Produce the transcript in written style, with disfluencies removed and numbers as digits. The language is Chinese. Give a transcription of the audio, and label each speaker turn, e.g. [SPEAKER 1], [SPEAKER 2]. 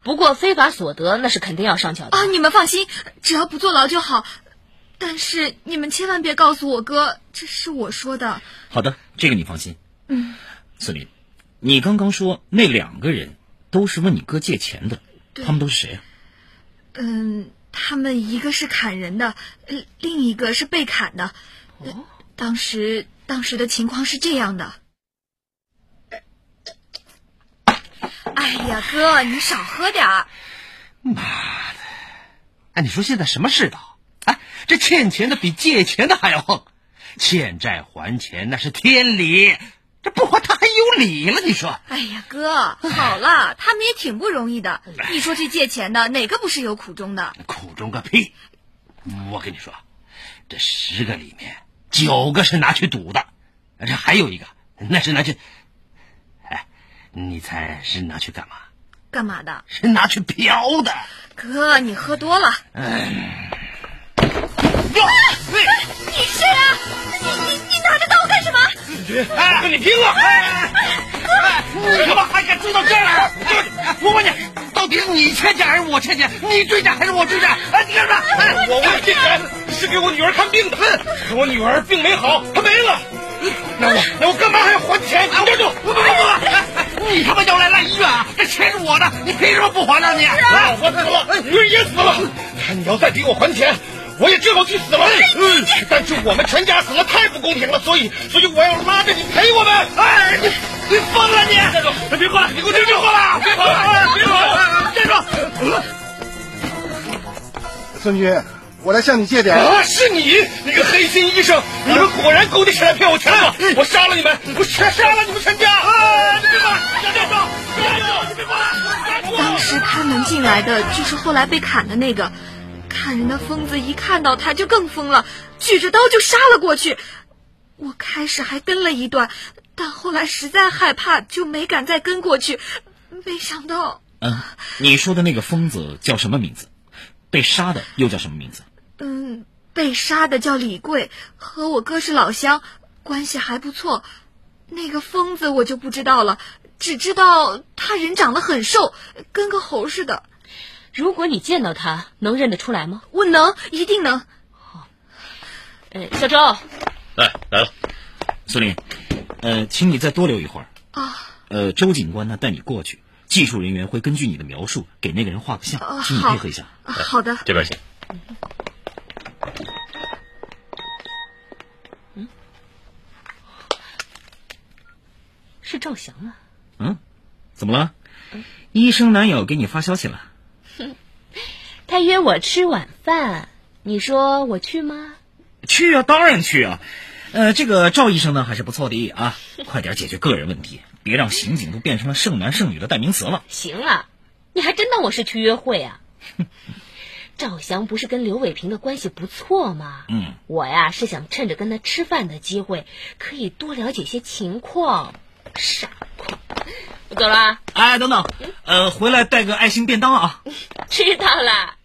[SPEAKER 1] 不过非法所得那是肯定要上缴的。
[SPEAKER 2] 你们放心，只要不坐牢就好。但是你们千万别告诉我哥，这是我说的。
[SPEAKER 3] 好的，这个你放心。孙林，你刚刚说那2个人都是问你哥借钱的，他们都是谁啊？
[SPEAKER 2] 他们一个是砍人的，另一个是被砍的。当时的情况是这样的。哎呀，哥，你少喝点儿。
[SPEAKER 4] 妈的！你说现在什么世道？这欠钱的比借钱的还要横，欠债还钱那是天理，这不还他还有理了？你说？
[SPEAKER 2] 哎呀，哥，好了，他们也挺不容易的。你说这借钱的哪个不是有苦衷的？
[SPEAKER 4] 苦衷个屁！我跟你说，这10个里面9个是拿去赌的，这还有一个那是拿去，你猜是拿去干嘛？
[SPEAKER 2] 干嘛的？
[SPEAKER 4] 是拿去嫖的。
[SPEAKER 2] 哥，你喝多了。你谁啊？你拿着刀干什么？
[SPEAKER 4] 跟你拼了！你他妈还敢追到这儿来？我问你，到底你欠钱还是我欠钱？你追债还是我追债？你干什么？
[SPEAKER 5] 我问借钱是给我女儿看病的，可我女儿病没好，她没了。那我干嘛还要还钱？你站住！
[SPEAKER 4] 不！你他妈要来赖医院啊？这钱是我的，你凭什么不还呢？你？
[SPEAKER 5] 我死了，女儿也死了。你要再给我还钱，我也只好去死了。但是我们全家死了太不公平了，所以我要拉着你赔我们。
[SPEAKER 4] 你疯了你！
[SPEAKER 5] 站住！别过来！你给我站住！别跑了！别跑了！
[SPEAKER 4] 站住！
[SPEAKER 6] 孙局，我来向你借点。
[SPEAKER 5] 是你那个黑心医生，你们果然勾搭起来骗我钱了！我杀了你们，我杀了你们全家！你别跑！站住！你别跑！
[SPEAKER 2] 当时看门进来的就是后来被砍的那个。砍人的疯子一看到他就更疯了，举着刀就杀了过去。我开始还跟了一段，但后来实在害怕，就没敢再跟过去。没想到，
[SPEAKER 3] 你说的那个疯子叫什么名字？被杀的又叫什么名字？
[SPEAKER 2] 被杀的叫李贵，和我哥是老乡，关系还不错。那个疯子我就不知道了，只知道他人长得很瘦，跟个猴似的。
[SPEAKER 1] 如果你见到他，能认得出来吗？
[SPEAKER 2] 我能，一定能。
[SPEAKER 1] 好，小周，
[SPEAKER 3] 来了。孙林，请你再多留一会儿。周警官呢带你过去，技术人员会根据你的描述给那个人画个像，请你配合一下。
[SPEAKER 2] 好的，
[SPEAKER 3] 这边请。
[SPEAKER 1] 是赵翔
[SPEAKER 3] 啊。怎么了？医生男友给你发消息了？
[SPEAKER 1] 他约我吃晚饭，你说我去吗？
[SPEAKER 3] 去啊，当然去啊。这个赵医生呢还是不错的啊，快点解决个人问题，别让刑警都变成了剩男剩女的代名词了。
[SPEAKER 1] 行了，你还真当我是去约会啊？赵翔不是跟刘伟平的关系不错吗？我呀是想趁着跟他吃饭的机会，可以多了解些情况。傻瓜，我走了。
[SPEAKER 3] 等等，回来带个爱心便当啊。
[SPEAKER 1] 知道了。